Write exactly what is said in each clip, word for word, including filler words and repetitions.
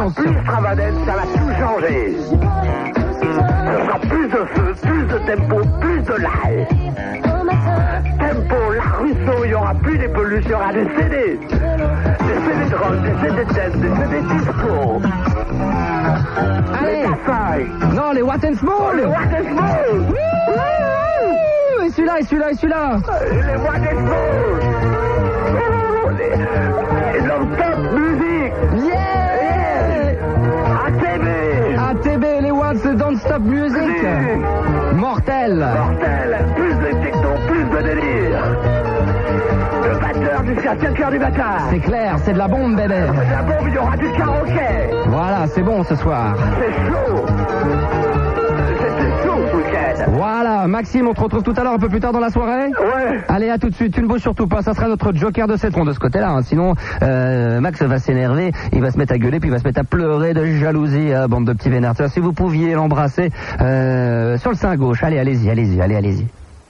Attention. Plus Stravadance, ça va tout changer. Ce sera plus de feu, plus de tempo, plus de live. Tempo, la Russo, il n'y aura plus des peluches, il y aura des C D. Des C D de rock, des C D de dance, des C D disco. Allez. Les Non, les What and Small. Oh, les What and Small. Et celui-là, et celui-là, et celui-là. Les What and Small. Les non-stop musique. Yeah. A T B. A T B, les Watts Don't Stop Music. Oui. Mortel. Mortel. Plus de techno, plus de délire. Le batteur jusqu'à cinq heures du matin. C'est clair, c'est de la bombe, bébé. C'est de la bombe, il y aura du karaoké. Voilà, c'est bon ce soir. C'est chaud. C'était chaud ce week-end. Voilà, Maxime, on te retrouve tout à l'heure un peu plus tard dans la soirée. Ouais. Allez, à tout de suite, tu ne bouges surtout pas, ça sera notre joker de cette ronde de ce côté-là, hein. Sinon euh, Max va s'énerver, il va se mettre à gueuler, puis il va se mettre à pleurer de jalousie, hein, bande de petits vénards. Si vous pouviez l'embrasser euh, sur le sein gauche, allez, allez-y, allez-y, allez, allez-y.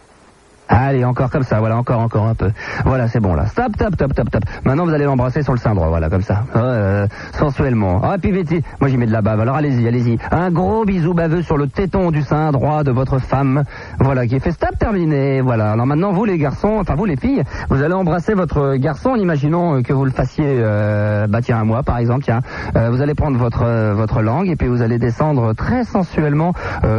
Allez, encore comme ça, voilà, encore, encore un peu. Voilà, c'est bon là. Stop, stop, stop, stop, stop. Maintenant, vous allez l'embrasser sur le sein droit, voilà, comme ça. Euh, sensuellement. Ah, puis vite, moi j'y mets de la bave, alors allez-y, allez-y. Un gros bisou baveux sur le téton du sein droit de votre femme. Voilà, qui est fait stop, terminé. Voilà. Alors maintenant, vous les garçons, enfin vous les filles, vous allez embrasser votre garçon en imaginant que vous le fassiez, euh, bah tiens, à moi par exemple, tiens. Euh, vous allez prendre votre euh, votre langue et puis vous allez descendre très sensuellement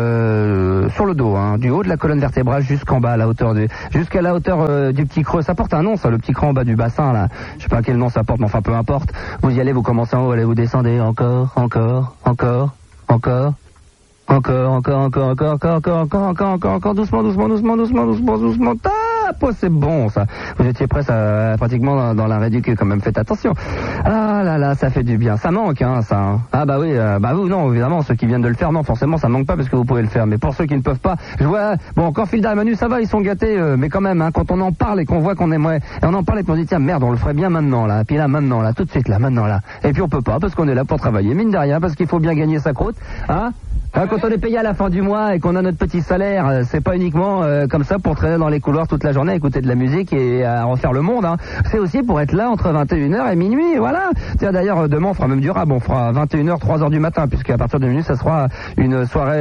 euh, sur le dos, hein, du haut de la colonne vertébrale jusqu'en bas, à la hauteur de jusqu'à la hauteur euh, du petit creux. Ça porte un nom, ça, le petit creux en bas du bassin, là. Je sais pas quel nom ça porte, mais enfin, peu importe. Vous y allez, vous commencez en haut, allez, vous descendez encore, encore, encore, encore, encore, encore, encore, encore, encore, encore, encore, encore, encore, encore, doucement, doucement, doucement, doucement, doucement, doucement, tap, oh, c'est bon, ça. Vous étiez presque à, pratiquement dans, dans l'arrêt du cul, quand même, faites attention. Ah là là, ça fait du bien. Ça manque, hein, ça. Hein. Ah bah oui, euh, bah vous, non, évidemment, ceux qui viennent de le faire, non, forcément, ça manque pas parce que vous pouvez le faire. Mais pour ceux qui ne peuvent pas, je vois, bon, encore Filda et Manu, ça va, ils sont gâtés, euh, mais quand même, hein, quand on en parle et qu'on voit qu'on aimerait, et on en parle et qu'on dit, tiens, merde, on le ferait bien maintenant, là, et puis là, maintenant, là, tout de suite, là, maintenant, là. Et puis on peut pas, parce qu'on est là pour travailler, mine de rien, parce qu'il faut bien gagner sa croûte, hein. Hein, quand on est payé à la fin du mois et qu'on a notre petit salaire, euh, c'est pas uniquement euh, comme ça pour traîner dans les couloirs toute la journée à écouter de la musique et à refaire le monde. Hein. C'est aussi pour être là entre vingt et une heures et minuit, voilà. Tiens, d'ailleurs, demain on fera même du rap, on fera vingt et une heures, trois heures du matin, puisqu'à partir de minuit ça sera une soirée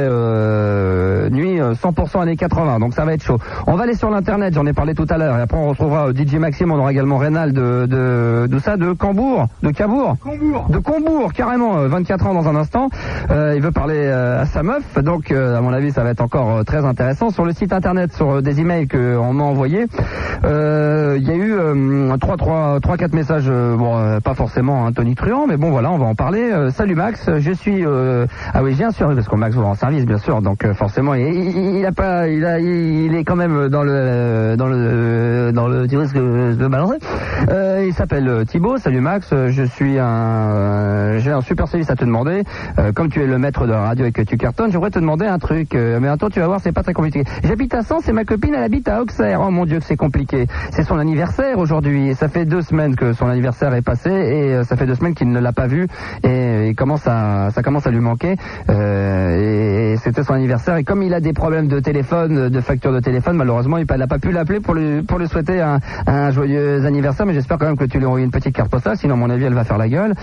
euh, nuit cent pour cent années quatre-vingts, donc ça va être chaud. On va aller sur l'internet, j'en ai parlé tout à l'heure, et après on retrouvera D J Maxime, on aura également Rénal de, de, de ça, de Cambourg, de Cabourg, Combourg. de Combourg, carrément, euh, vingt-quatre ans dans un instant. Euh, il veut parler euh, à sa meuf, donc euh, à mon avis ça va être encore euh, très intéressant. Sur le site internet, sur euh, des emails qu'on m'a envoyés, il euh, y a eu euh, trois, trois, trois, quatre messages, euh, bon, euh, pas forcément un tonitruant, mais bon voilà, on va en parler. Euh, salut Max, je suis, euh... ah oui, j'ai un survie parce que Max vous rend service bien sûr, donc euh, forcément il, il, il a pas, il a, il est quand même dans le, dans le, dans le, tu vois ce que je veux balancer. Euh, il s'appelle Thibaut. Salut Max, je suis un, euh, j'ai un super service à te demander. Euh, comme tu es le maître de la radio et que tu cartonnes, j'aimerais te demander un truc. Euh, mais attends, tu vas voir, c'est pas très compliqué. J'habite à Sens et ma copine elle habite à Auxerre. Oh mon Dieu que c'est compliqué. C'est son anniversaire aujourd'hui et ça fait deux semaines que son anniversaire est passé et euh, ça fait deux semaines qu'il ne l'a pas vu et, et commence à, ça commence à lui manquer. Euh, et, et c'était son anniversaire et comme il a des problèmes de téléphone, de facture de téléphone, malheureusement il n'a pas pu l'appeler pour lui, pour lui souhaiter un, un joyeux anniversaire. Mais j'espère quand même que tu lui as envoyé une petite carte postale, sinon à mon avis elle va faire la gueule.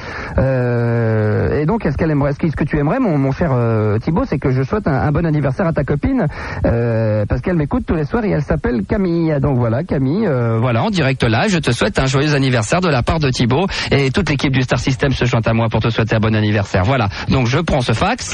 Euh, et donc est-ce qu'elle aimerait, est-ce que tu aimerais, mon, mon cher euh, Thibaut, c'est que je souhaite un, un bon anniversaire à ta copine euh, parce qu'elle m'écoute tous les soirs et elle s'appelle Camille. Donc voilà Camille, euh, voilà en direct là, je te souhaite un joyeux anniversaire de la part de Thibaut et toute l'équipe du Star System se joint à moi pour te souhaiter un bon anniversaire. Voilà, donc je prends ce fax.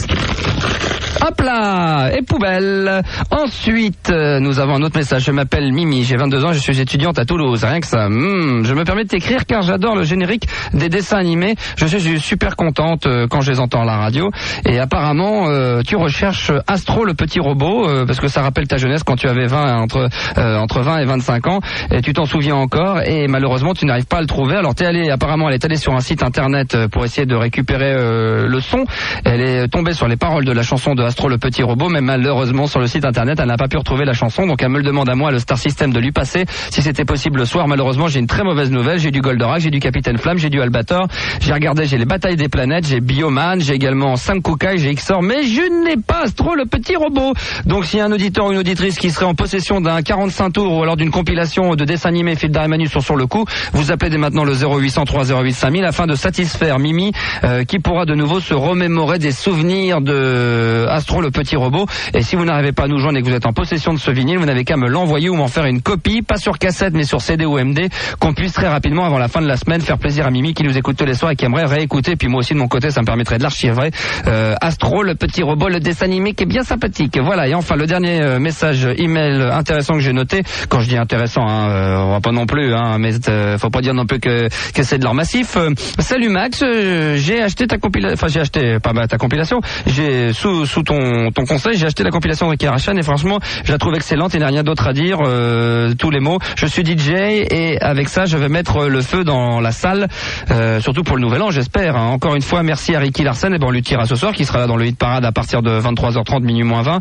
Hop là, et poubelle. Ensuite, euh, nous avons un autre message. Je m'appelle Mimi, j'ai vingt-deux ans, je suis étudiante à Toulouse. Rien que ça. Mmh, je me permets de t'écrire car j'adore le générique des dessins animés. Je suis super contente euh, quand je les entends à la radio. Et apparemment, euh, tu recherches Astro le petit robot euh, parce que ça rappelle ta jeunesse quand tu avais vingt entre euh, entre vingt et vingt-cinq ans. Et tu t'en souviens encore. Et malheureusement, tu n'arrives pas à le trouver. Alors t'es allé, apparemment, elle est allée sur un site internet pour essayer de récupérer euh, le son. Elle est tombée sur les paroles de la chanson de Astro le petit robot, mais malheureusement sur le site internet, elle n'a pas pu retrouver la chanson, donc elle me le demande à moi, le Star System, de lui passer si c'était possible le soir. Malheureusement, j'ai une très mauvaise nouvelle, j'ai du Goldorak, j'ai du Capitaine Flamme, j'ai du Albator, j'ai regardé, j'ai les Batailles des planètes, j'ai Bioman, j'ai également Sam Kukai, j'ai Xor, mais je n'ai pas Astro le petit robot. Donc s'il y a un auditeur ou une auditrice qui serait en possession d'un quarante-cinq tours ou alors d'une compilation de dessins animés Fildar et Manu sont sur le coup, vous appelez dès maintenant le zéro huit cent trois zéro huit cinq mille afin de satisfaire Mimi euh, qui pourra de nouveau se remémorer des souvenirs de Astro le petit robot. Et si vous n'arrivez pas à nous joindre et que vous êtes en possession de ce vinyle, vous n'avez qu'à me l'envoyer ou m'en faire une copie, pas sur cassette mais sur C D ou M D, qu'on puisse très rapidement avant la fin de la semaine faire plaisir à Mimi qui nous écoute tous les soirs et qui aimerait réécouter. Puis moi aussi de mon côté ça me permettrait de l'archiver. Euh, Astro le petit robot, le dessin animé qui est bien sympathique. Voilà. Et enfin le dernier euh, message email intéressant que j'ai noté, quand je dis intéressant, hein, euh, on va pas non plus, hein, mais euh, faut pas dire non plus que, que c'est de l'or massif. Euh, salut Max, euh, j'ai acheté ta compilation, enfin j'ai acheté pas bah, ta compilation, j'ai sous sous ton ton conseil, j'ai acheté la compilation de Ricky Arachan et franchement je la trouve excellente et il n'y a rien d'autre à dire, euh, tous les mots. Je suis D J et avec ça je vais mettre le feu dans la salle, euh, surtout pour le nouvel an j'espère. Hein. Encore une fois merci à Ricky Larsen et ben on lui tire à ce soir qui sera là dans le hit parade à partir de vingt-trois heures trente, minuit moins vingt.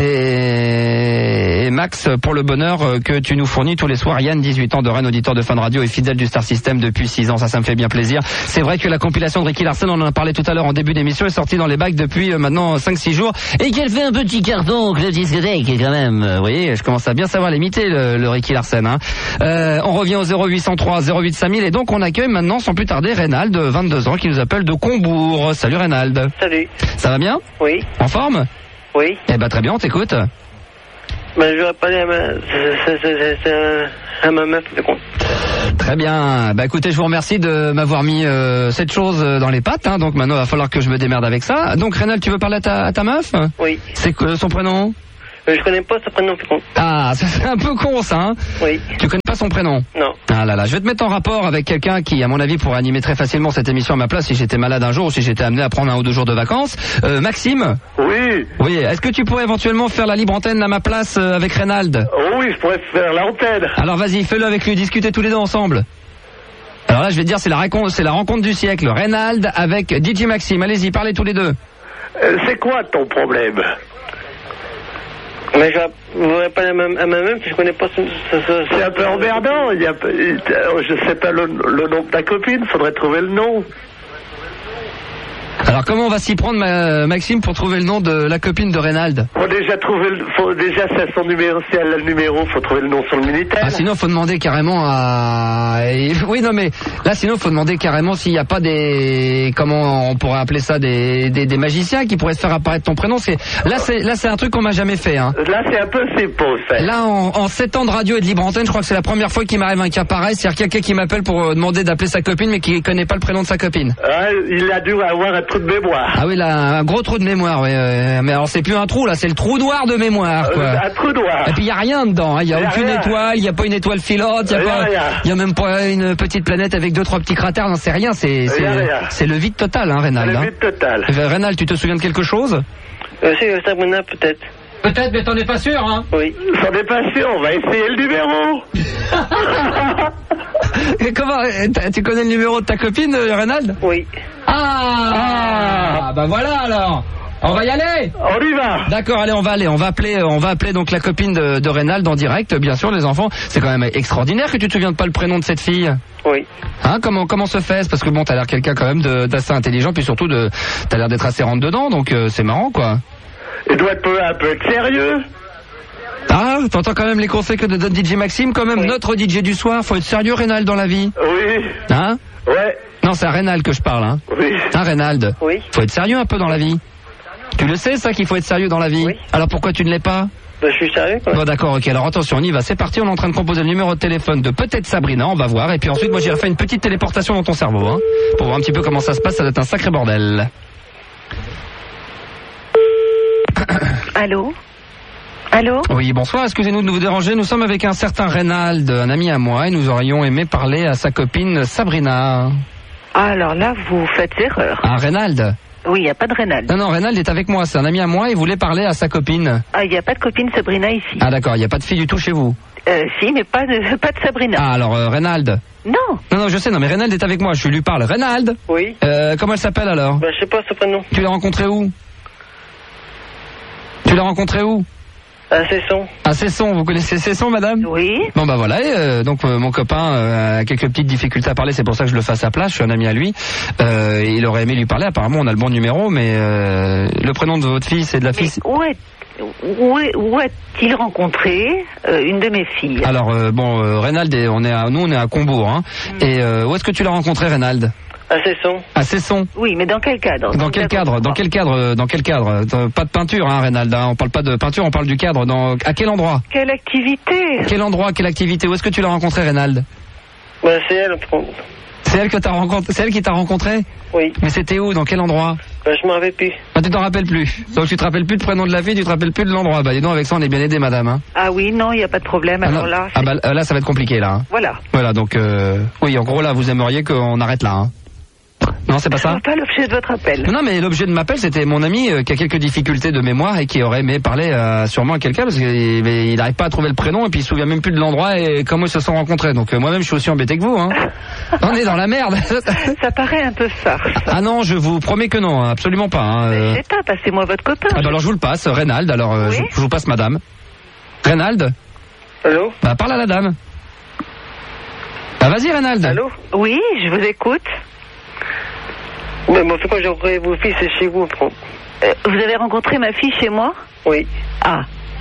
Et, et Max pour le bonheur que tu nous fournis tous les soirs. Yann, dix-huit ans de Rennes, auditeur de Fun Radio et fidèle du Star System depuis six ans, ça ça me fait bien plaisir. C'est vrai que la compilation de Ricky Larsen, on en a parlé tout à l'heure en début d'émission, est sortie dans les bacs depuis euh, maintenant cinq six jours et qu'elle fait un petit carton que le discothèque quand même. Vous voyez, je commence à bien savoir l'imiter le, le Ricky Larsen. Hein. Euh, on revient au zéro huit cent trois zéro huit cinq mille et donc on accueille maintenant sans plus tarder Reynald, vingt-deux ans, qui nous appelle de Combourg. Salut Reynald. Salut. Ça va bien? Oui. En forme? Oui. Eh ben très bien, on t'écoute. Ben je vais parler à ma, c'est, c'est, c'est, à ma meuf, mais con. Très bien. Bah écoutez, je vous remercie de m'avoir mis euh, cette chose dans les pattes. Hein. Donc maintenant, il va falloir que je me démerde avec ça. Donc Reynald, tu veux parler à ta, à ta meuf? Oui. C'est quoi son prénom? Euh, je connais pas son prénom, c'est con. Ah, ça c'est un peu con ça. Hein. Oui. Tu connais pas son prénom? Non. Ah là là, je vais te mettre en rapport avec quelqu'un qui, à mon avis, pourrait animer très facilement cette émission à ma place si j'étais malade un jour ou si j'étais amené à prendre un ou deux jours de vacances. Euh, Maxime? Oui. Oui. Est-ce que tu pourrais éventuellement faire la libre antenne à ma place euh, avec Reynald? Oh oui, je pourrais faire l'antenne. Alors vas-y, fais-le avec lui, discutez tous les deux ensemble. Alors là, je vais te dire, c'est la, récon- c'est la rencontre du siècle. Reynald avec D J Maxime. Allez-y, parlez tous les deux. Euh, c'est quoi ton problème? Mais je voudrais parler à ma, à ma meuf, je connais pas son... son, son c'est un peu emmerdant. Il y a, je sais pas le, le nom de ta copine, faudrait trouver le nom. Alors comment on va s'y prendre, ma, Maxime, pour trouver le nom de la copine de Reynald? Faut déjà trouver, le, faut déjà c'est son numéro, si elle a le numéro, faut trouver le nom sur le Minitel. Ah sinon faut demander carrément à... Oui non mais là sinon faut demander carrément s'il n'y a pas des... Comment on pourrait appeler ça, des, des, des magiciens qui pourraient se faire apparaître ton prénom. C'est... Là c'est là c'est un truc qu'on m'a jamais fait. Hein. Là c'est un peu simple pour faire. Là en, en sept ans de radio et de libre antenne, je crois que c'est la première fois qu'il m'arrive un cas pareil. C'est-à-dire quelqu'un qui m'appelle pour euh, demander d'appeler sa copine mais qui connaît pas le prénom de sa copine. Ah, il a dû avoir un trou de mémoire. Ah oui là, un gros trou de mémoire. Oui, euh, mais alors c'est plus un trou là, c'est le trou noir de mémoire. Quoi. Euh, un trou noir. Et puis il y a rien dedans. Il hein. y a, y a aucune rien. Étoile, il y a pas une étoile filante, il y a, y a pas, il y a même pas une petite planète avec deux trois petits cratères. Non c'est rien, c'est c'est, c'est le vide total, hein, Reynald. C'est le hein. vide total. Euh, Reynald, tu te souviens de quelque chose? Euh, si, Sabrina peut-être. Peut-être, mais t'en es pas sûr, hein? Oui. J'en ai pas sûr, on va essayer le numéro. Et comment, tu connais le numéro de ta copine, Reynald? Oui. Ah, ah bah voilà alors. On va y aller. On y va. D'accord, allez, on va aller. On va appeler, on va appeler donc la copine de, de Reynald en direct, bien sûr, les enfants. C'est quand même extraordinaire que tu te souviennes pas le prénom de cette fille. Oui. Hein, comment comment se fait-ce? Parce que bon, t'as l'air quelqu'un quand même de, d'assez intelligent, puis surtout de, t'as l'air d'être assez rentre dedans, donc euh, c'est marrant quoi. Il doit être un peu être sérieux. Ah, t'entends quand même les conseils que te donne D J Maxime, quand même, oui. Notre D J du soir. Faut être sérieux, Reynald, dans la vie. Oui. Hein? Ouais. Non, c'est à Reynald que je parle, hein. Oui. Hein, Reynald? Oui. Faut être sérieux un peu dans la vie. Tu le sais, ça, qu'il faut être sérieux dans la vie? Oui. Alors pourquoi tu ne l'es pas? Bah, je suis sérieux, quoi. Bon, d'accord, ok. Alors attention, on y va. C'est parti. On est en train de composer le numéro de téléphone de peut-être Sabrina. On va voir. Et puis ensuite, moi, j'irai faire une petite téléportation dans ton cerveau, hein. Pour voir un petit peu comment ça se passe. Ça doit être un sacré bordel. Allô? Allô? Oui, bonsoir, excusez-nous de vous déranger. Nous sommes avec un certain Reynald, un ami à moi, et nous aurions aimé parler à sa copine Sabrina. Ah, alors là, vous faites erreur. Ah, Reynald? Oui, il n'y a pas de Reynald. Non, non, Reynald est avec moi, c'est un ami à moi, et voulait parler à sa copine. Ah, il n'y a pas de copine Sabrina ici. Ah, d'accord, il n'y a pas de fille du tout chez vous? Euh, si, mais pas de, pas de Sabrina. Ah, alors, euh, Reynald? Non. Non, non, je sais, non, mais Reynald est avec moi, je lui parle. Reynald? Oui. Euh, comment elle s'appelle alors? Bah, je sais pas ce prénom. Tu l'as rencontré où? Tu l'as rencontré où? À Cesson. À Cesson, vous connaissez Cesson, madame? Oui. Bon bah voilà, et, euh, donc euh, mon copain euh, a quelques petites difficultés à parler, c'est pour ça que je le fais à sa place, je suis un ami à lui. Euh, il aurait aimé lui parler, apparemment on a le bon numéro, mais euh, le prénom de votre fille, c'est de la fille... Mais où est où, est, où a-t-il rencontré euh, une de mes filles? Alors euh, bon, euh, Reynald, on est à, nous on est à Combourg, hein. Mm. Et euh, où est-ce que tu l'as rencontré, Reynald? À Cesson. À Cesson. Oui, mais dans quel cadre? Dans quel cadre? Dans quel cadre? Dans quel cadre? Pas de peinture, hein, Reynald. On parle pas de peinture, on parle du cadre. Dans à quel endroit? Quelle activité? Quel endroit? Quelle activité? Où est-ce que tu l'as rencontré, Reynald? Bah, c'est elle. C'est elle que t'as rencontré? C'est elle qui t'a rencontré? Oui. Mais c'était où? Dans quel endroit? Bah, je m'en rappelle plus. Ah, tu t'en rappelles plus. Donc tu te rappelles plus du prénom de la fille, tu te rappelles plus de l'endroit. Bah dis donc, avec ça on est bien aidé, madame. Hein. Ah oui, non, il y a pas de problème. Ah, Alors non. là. Ah bah là ça va être compliqué là. Hein. Voilà. Voilà donc euh... oui, en gros là vous aimeriez qu'on arrête là. Hein. Non, c'est pas ça. C'est pas l'objet de votre appel. Non, mais l'objet de m'appel, c'était mon ami euh, qui a quelques difficultés de mémoire et qui aurait aimé parler euh, sûrement à quelqu'un parce qu'il n'arrive pas à trouver le prénom et puis il se souvient même plus de l'endroit et comment ils se sont rencontrés. Donc euh, moi-même, je suis aussi embêté que vous. Hein. On est dans la merde. Ça paraît un peu farce. Ah non, je vous promets que non, absolument pas. Hein. Mais c'est pas, passez-moi votre copain. Ah bah alors je vous le passe, Reynald. Alors euh, oui. je, je vous passe madame. Reynald. Allô? Bah parle à la dame. Bah vas-y, Reynald. Allô? Oui, je vous écoute. Mais bon, c'est quoi, j'aurais vos fils, c'est chez vous, pro. Euh, vous avez rencontré ma fille chez moi? Oui. Ah.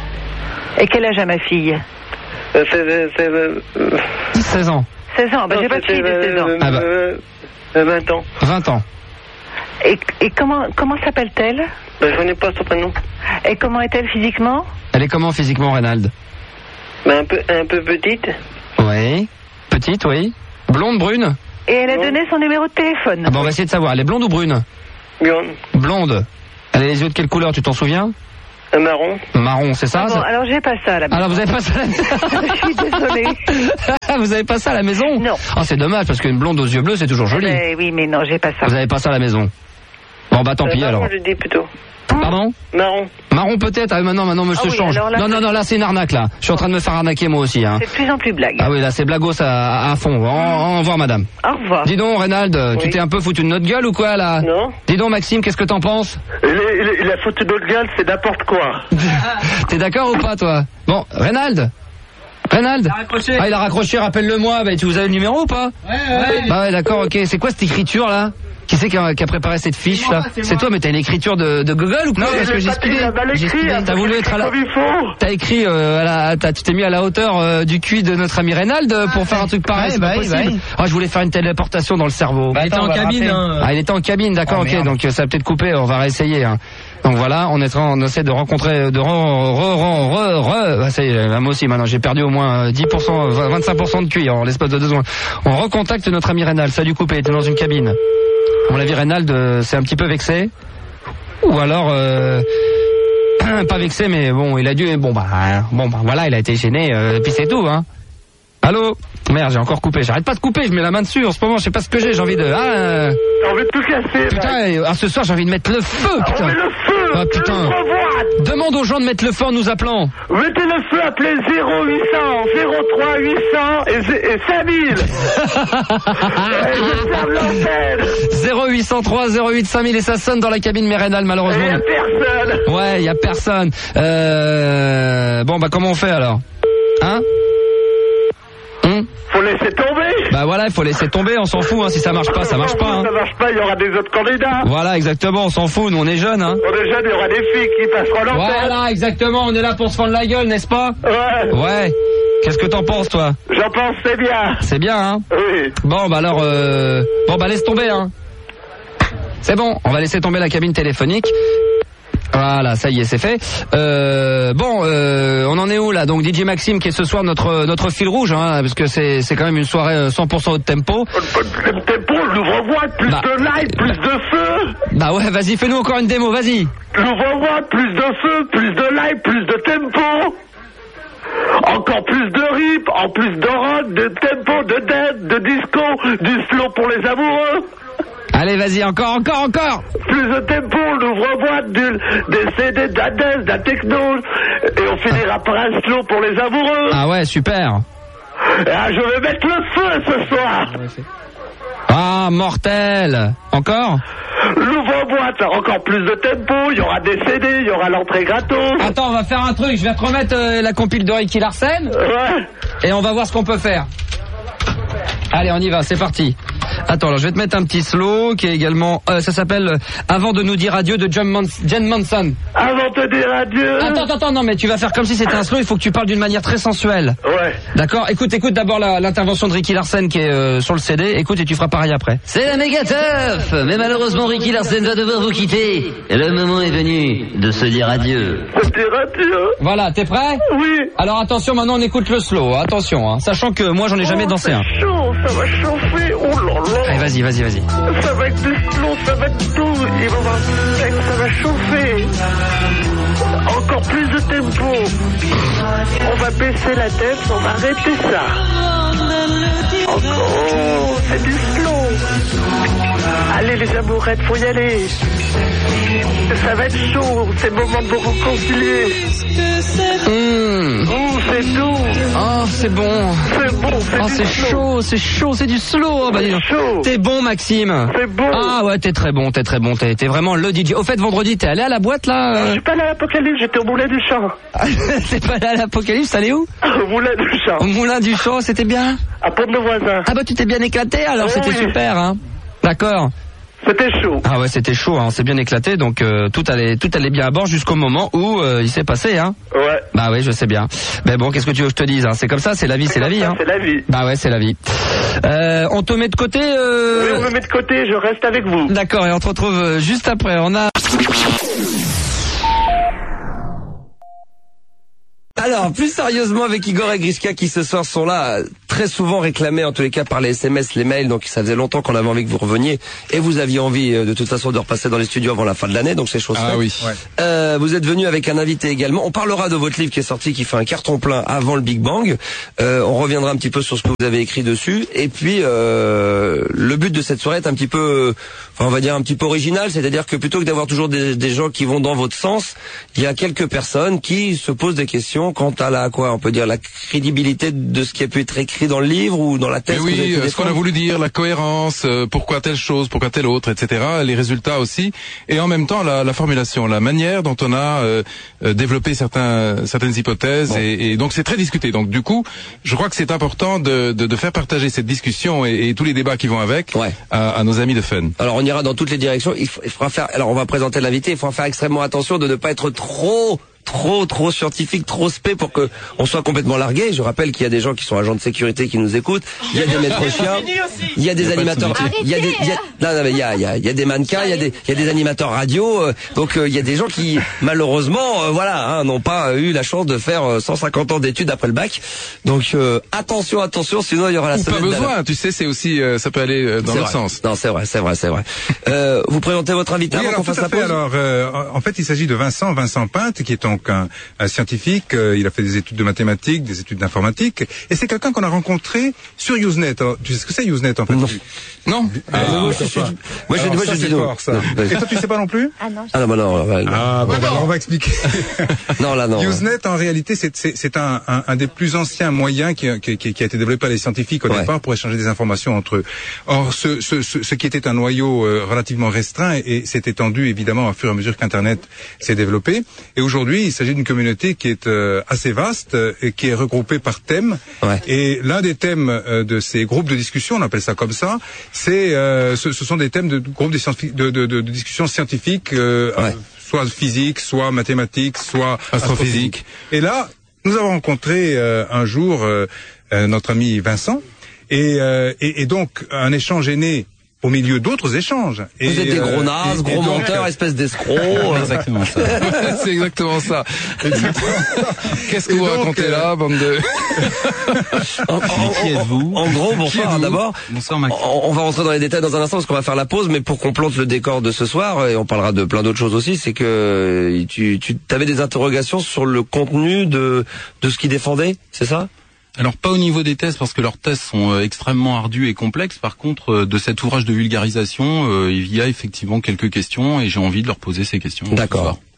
Et quel âge a ma fille? Euh, c'est, c'est, c'est, euh, seize ans. seize ans, bah non, j'ai pas de fille de seize ans. Euh, Ah bah. euh, euh, vingt ans. vingt ans. Et, et comment, comment s'appelle-t-elle? Bah, je connais pas son prénom. Et comment est-elle physiquement? Elle est comment physiquement, Reynald? Bah, un peu, un peu petite. Oui. Petite, oui. Blonde, brune? Et elle a Non. donné son numéro de téléphone. Ah bon, on va essayer de savoir. Elle est blonde ou brune? Blonde. Blonde. Elle a les yeux de quelle couleur, tu t'en souviens? Un marron. Marron, c'est ça? Ah bon, c'est- alors j'ai pas ça à la maison. Alors vous avez pas ça à la maison? Je suis désolée. Vous avez pas ça à la maison? Non. Ah, c'est dommage parce qu'une blonde aux yeux bleus, c'est toujours joli. Mais oui, mais non, j'ai pas ça. Vous avez pas ça à la maison? Bon bah tant Euh, pis marron, alors. je dis plutôt. Pardon? Marron. Marron peut-être? Ah maintenant, maintenant monsieur Ah oui, change. alors là, Non, non, c'est- non, là c'est une arnaque là. Je suis en train de me faire arnaquer moi aussi. Hein. C'est de plus en plus blague. Ah oui, là c'est blagos à, à fond. Au, au revoir madame. Au revoir. Dis donc Reynald, tu Oui. t'es un peu foutu de notre gueule ou quoi là? Non. Dis donc Maxime, qu'est-ce que t'en penses? Il, est- il, est- il a foutu d'autres gueules, c'est n'importe quoi. T'es d'accord ou pas toi? Bon, Reynald Reynald Ah il a raccroché, rappelle-le-moi, bah, tu vous avez le numéro ou pas? Ouais, ouais. Bah ouais d'accord, ok. C'est quoi cette écriture là? Qui c'est qui a, qui a préparé cette fiche là? C'est toi, mais t'as une écriture de, de Google ou quoi? Non, Parce il que est j'ai pas- speedé. il a mal J'ai écrit, speedé. hein, T'as voulu être à la... comme il faut. T'as écrit, euh, à la... t'as- tu t'es mis à la hauteur euh, du cul de notre ami Reynald euh, pour faire un truc pareil, Ouais, c'est bah pas oui, possible. bah oui. Ah, je voulais faire une téléportation dans le cerveau. Bah, Il était attends, en on va cabine, rappeler. hein. Ah, il était en cabine, d'accord, Oh, ok, merde. donc euh, ça a peut-être coupé, on va réessayer. Hein. Donc voilà, on est en, on essaie de rencontrer, de re, re, re, re, re, ah, ça y est, moi aussi maintenant, j'ai perdu au moins euh, dix pour cent, vingt- vingt-cinq pour cent de cuir en l'espace de deux secondes. On recontacte notre ami Reynald, ça a dû couper, il était dans une cabine. On l'a vu, Reynald, euh, c'est un petit peu vexé. Ou alors, euh, pas vexé, mais bon, il a dû, bon bah, bon bah, voilà, il a été gêné, euh, et puis c'est tout, hein. Allô? Merde, j'ai encore coupé. J'arrête pas de couper, je mets la main dessus en ce moment, je sais pas ce que j'ai, j'ai envie de... Ah, euh, T'as envie de tout casser. putain, mec. et, ah, ce soir j'ai envie de mettre le feu, On putain. met le feu. Ah, putain. Le revoit. Demande aux gens de mettre le feu en nous appelant. Mettez le feu, appelez zéro huit cents, zéro trois huit cents et, zé- et cinq mille. Et je ferme l'antenne. zéro huit cent trois zéro huit cinq mille et ça sonne dans la cabine Mérénal Et y malheureusement. a personne. Ouais, y a personne. Euh... Bon bah comment on fait alors? Hein? Hum Faut laisser tomber. Bah voilà, il faut laisser tomber, on s'en fout, hein. Si ça marche pas, ça marche pas. Hein. Ça marche pas, il y aura des autres candidats. Voilà, exactement, on s'en fout, nous on est jeunes, hein. On est jeunes, il y aura des filles qui passeront l'antenne. Voilà, exactement, on est là pour se fendre la gueule, n'est-ce pas? Ouais. Ouais. Qu'est-ce que t'en penses, toi? J'en pense, c'est bien. C'est bien, hein? Oui. Bon, bah alors, euh... bon, bah laisse tomber, hein. C'est bon, on va laisser tomber la cabine téléphonique. Voilà, ça y est, c'est fait. Euh, bon, euh, on en est où là? Donc D J Maxime qui est ce soir notre notre fil rouge, hein, parce que c'est c'est quand même une soirée cent pour cent haut tempo. Le tempo, l'ouvre-voix, plus Bah. de live, plus de feu. Bah ouais, vas-y, fais-nous encore une démo, vas-y. L'ouvre-voix, plus de feu, plus de live, plus de tempo. Encore plus de rip, en plus de rock, de tempo, de dead, de disco, du slow pour les amoureux. Allez, vas-y, encore, encore, encore. Plus de tempo, l'ouvre-voix, du- des C D, de la dance, de la techno. Et on finira par un slow pour les amoureux. Ah ouais, super. Ah, je vais mettre le feu ce soir. Ah, mortel. Encore? L'ouvre-voix, droite, encore plus de tempo, il y aura des C D, il y aura l'entrée gratos. Attends, on va faire un truc, je vais te remettre euh, la compile de Ricky Larsen. Ouais. Et on va voir ce qu'on peut faire. Allez, on y va, c'est parti. Attends, alors je vais te mettre un petit slow qui est également... Euh, ça s'appelle euh, Avant de nous dire adieu de John Mans- Jen Manson. Avant de dire adieu. Attends, attends, attends, non, mais tu vas faire comme si c'était un slow, il faut que tu parles d'une manière très sensuelle. Ouais. D'accord, écoute, écoute d'abord la- l'intervention de Ricky Larsen qui est euh, sur le C D, écoute et tu feras pareil après. C'est la méga teuf, mais malheureusement Ricky Larsen va devoir vous quitter. Le moment est venu de se dire adieu. Se dire adieu. Voilà, t'es prêt? Oui. Alors attention, maintenant on écoute le slow, attention, hein, sachant que moi j'en ai jamais Oh, dansé un. c'est chaud, ça va chauffer. Oh là là. Allez, vas-y, vas-y, vas-y. Ça va être du slow, ça va être tout. Il va avoir sec, ça va chauffer. Encore plus de tempo. On va baisser la tête, on va arrêter ça. Encore, c'est du slow. Allez les amourettes, faut y aller. Ça va être chaud, c'est le moment de vous réconcilier. Mmh. Oh, c'est doux. Oh, c'est bon. C'est bon, c'est Oh, du c'est slow. chaud, c'est chaud, c'est du slow. Bah, dis donc. chaud. T'es bon, Maxime. C'est bon. Ah ouais, t'es très bon, t'es très bon, t'es, t'es vraiment le D J. Au fait, vendredi, t'es allé à la boîte là Je euh... suis pas allé à l'Apocalypse, j'étais au Moulin du Champ. T'es pas allé à l'Apocalypse, t'es allé où? Au Moulin du Champ. Au Moulin du Champ, c'était bien? À Pont-de-Voisin. Ah bah tu t'es bien éclaté alors, Oui, c'était oui. super, hein. D'accord. C'était chaud. Ah ouais, c'était chaud, hein. On s'est bien éclaté, donc euh, tout allait, tout allait bien à bord jusqu'au moment où euh, il s'est passé, hein. Ouais. Bah oui, je sais bien. Mais bon, qu'est-ce que tu veux que je te dise, hein. C'est comme ça, c'est la vie, c'est la vie, Ça, hein. C'est la vie. Bah ouais, c'est la vie. Euh, on te met de côté. Euh... Oui, on me met de côté, je reste avec vous. D'accord, et on te retrouve euh, juste après. On a. Alors, plus sérieusement avec Igor et Griska qui ce soir sont là, très souvent réclamés en tous les cas par les S M S, les mails, donc ça faisait longtemps qu'on avait envie que vous reveniez, et vous aviez envie euh, de toute façon de repasser dans les studios avant la fin de l'année, donc c'est chose faite. Ah oui. Ouais. Euh, vous êtes venu avec un invité également, on parlera de votre livre qui est sorti, qui fait un carton plein avant le Big Bang, euh, on reviendra un petit peu sur ce que vous avez écrit dessus, et puis euh, le but de cette soirée est un petit peu, enfin on va dire un petit peu original, c'est-à-dire que plutôt que d'avoir toujours des, des gens qui vont dans votre sens, il y a quelques personnes qui se posent des questions quant à la quoi, on peut dire la crédibilité de ce qui a pu être écrit dans le livre ou dans la thèse. Mais oui, que vous avez pu euh, ce qu'on a défendre. voulu dire, la cohérence, euh, pourquoi telle chose, pourquoi telle autre, et cetera. Les résultats aussi, et en même temps la, la formulation, la manière dont on a euh, euh, développé certains, certaines hypothèses, bon. et, et donc c'est très discuté. Donc du coup, je crois que c'est important de, de, de faire partager cette discussion et, et tous les débats qui vont avec ouais. à, à nos amis de Fun. Alors on ira dans toutes les directions. Il, f- il faudra faire. Alors on va présenter l'invité. Il faudra faire extrêmement attention de ne pas être trop. trop trop scientifique, trop spé pour que on soit complètement largué. Je rappelle qu'il y a des gens qui sont agents de sécurité qui nous écoutent. Il y a des maîtres chiens, il y a des animateurs, il y a des il y a non, non, mais il y a il y a, il y a des mannequins, il y a des il y a des animateurs radio. Euh, donc euh, il y a des gens qui malheureusement euh, voilà hein, n'ont pas eu la chance de faire euh, cent cinquante ans d'études après le bac. Donc euh, attention attention, sinon il y aura la Ou semaine. pas besoin, tu sais, c'est aussi euh, ça peut aller euh, dans c'est le vrai. sens. Non, c'est vrai, c'est vrai, c'est vrai. Euh, vous présentez votre invité Oui, avant alors, qu'on tout fasse à la fait. pause. Alors, euh, en fait, il s'agit de Vincent, Vincent Pinte, qui est donc un, un scientifique. Euh, il a fait des études de mathématiques, des études d'informatique, et c'est quelqu'un qu'on a rencontré sur Usenet. Alors, tu sais ce que c'est Usenet en fait? Non. Non. Ah, Ah, moi, je suis- moi, je Alors, moi, ça, je c'est dis non. fort, ça. Non, vas-y. Et toi, tu sais pas non plus? Ah non, Ah non, bah non, ouais, non. Ah, bon, bah, alors on va expliquer. Non, là, non. Usenet, en réalité, c'est, c'est, c'est un, un, un des plus anciens moyens qui, qui, qui, qui a été développé par les scientifiques au Ouais. départ pour échanger des informations entre eux. Or, ce, ce, ce, ce qui était un noyau euh, relativement restreint et, et s'est étendu évidemment au fur et à mesure qu'Internet s'est développé. Et aujourd'hui, il s'agit d'une communauté qui est euh, assez vaste euh, et qui est regroupée par thèmes. Ouais. Et l'un des thèmes euh, de ces groupes de discussion, on appelle ça comme ça, c'est euh, ce, ce sont des thèmes de, de groupes de, scientifi- de, de, de, de discussion scientifique. Euh, Ouais. soit physique, soit mathématiques, soit Astrophysique. Et là, nous avons rencontré euh, un jour euh, euh, notre ami Vincent, et, euh, et, et donc un échange est né au milieu d'autres échanges. Et, Vous êtes des gros euh, nazes, et- gros et donc, menteurs, espèce d'escrocs. euh. Exactement ça. C'est exactement ça. Qu'est-ce que Et vous donc, racontez euh, là, bande de... En, en- qui en- êtes-vous en gros, bonsoir êtes-vous d'abord. Bonsoir Max. On, on va rentrer dans les détails dans un instant parce qu'on va faire la pause, mais pour qu'on plante le décor de ce soir, et on parlera de plein d'autres choses aussi, c'est que euh, tu, tu avais des interrogations sur le contenu de, de ce qu'ils défendaient, c'est ça? Alors pas au niveau des thèses parce que leurs thèses sont euh, extrêmement ardues et complexes. Par contre, euh, de cet ouvrage de vulgarisation, euh, il y a effectivement quelques questions et j'ai envie de leur poser ces questions. ce soir. D'accord.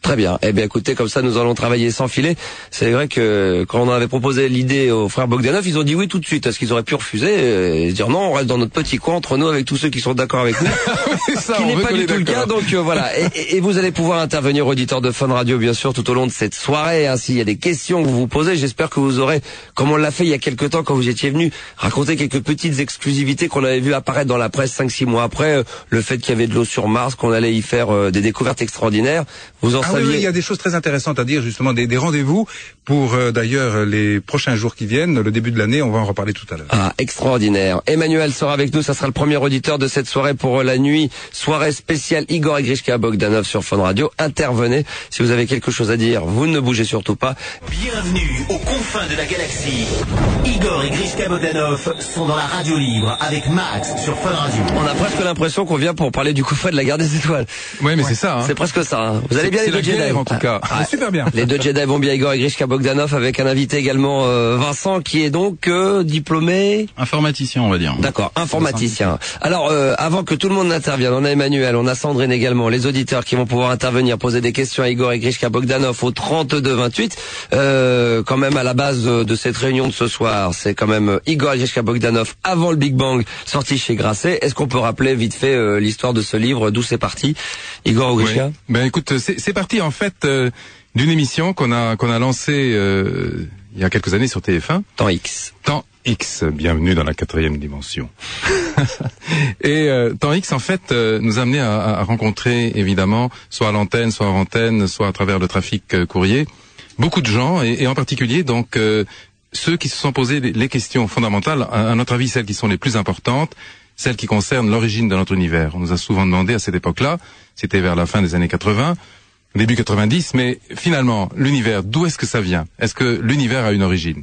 Très bien. Eh bien, écoutez, comme ça, nous allons travailler sans filet. C'est vrai que quand on avait proposé l'idée aux frères Bogdanov, ils ont dit oui tout de suite. Est-ce qu'ils auraient pu refuser et dire non, on reste dans notre petit coin entre nous avec tous ceux qui sont d'accord avec nous, ça, qui n'est pas du tout le cas. Donc euh, voilà. Et, et vous allez pouvoir intervenir, auditeurs de Fun Radio, bien sûr, tout au long de cette soirée. Hein, s'il y a des questions que vous vous posez, j'espère que vous aurez, comme on l'a fait il y a quelques temps quand vous étiez venu, raconter quelques petites exclusivités qu'on avait vu apparaître dans la presse cinq six mois après. Euh, le fait qu'il y avait de l'eau sur Mars, qu'on allait y faire euh, des découvertes extraordinaires. Vous en ah saviez? Oui, oui, il y a des choses très intéressantes à dire, justement, des, des rendez-vous pour euh, d'ailleurs les prochains jours qui viennent, le début de l'année, on va en reparler tout à l'heure. Ah, extraordinaire. Emmanuel sera avec nous, ça sera le premier auditeur de cette soirée pour la nuit, soirée spéciale Igor et Grishka Bogdanov sur Fun Radio. Intervenez si vous avez quelque chose à dire, vous ne bougez surtout pas. Bienvenue aux confins de la galaxie. Igor et Grishka Bogdanov sont dans la radio libre avec Max sur Fun Radio. On a presque l'impression qu'on vient pour parler du coup fait de la guerre des étoiles. Oui, mais ouais. c'est ça. Hein. C'est presque ça. Hein. Vous allez bien les deux Jedi en tout cas. Ah, super bien. Les deux Jedi vont bien, Igor et Grishka Bogdanov, avec un invité également, euh, Vincent, qui est donc euh, diplômé informaticien, on va dire. D'accord, informaticien. Alors, euh, avant que tout le monde n'intervienne, on a Emmanuel, on a Sandrine également, les auditeurs qui vont pouvoir intervenir, poser des questions à Igor et Grishka Bogdanov au trente-deux vingt-huit. Euh, quand même à la base de, de cette réunion de ce soir, c'est quand même Igor et Grishka Bogdanov avant le Big Bang, sorti chez Grasset. Est-ce qu'on peut rappeler vite fait euh, l'histoire de ce livre, d'où c'est parti, Igor ou Grishka? Oui. Ben écoute, c'est, c'est parti en fait euh, d'une émission qu'on a qu'on a lancée euh, il y a quelques années sur T F un. Temps X. Temps X, bienvenue dans la quatrième dimension. Et euh, Temps X, en fait, euh, nous a amené à, à rencontrer, évidemment, soit à l'antenne, soit hors antenne, soit à travers le trafic euh, courrier, beaucoup de gens, et, et en particulier, donc, euh, ceux qui se sont posés les, les questions fondamentales, à, à notre avis, celles qui sont les plus importantes, celles qui concernent l'origine de notre univers. On nous a souvent demandé à cette époque-là, c'était vers la fin des années quatre-vingts, début quatre-vingt-dix, mais finalement, l'univers, d'où est-ce que ça vient? Est-ce que l'univers a une origine?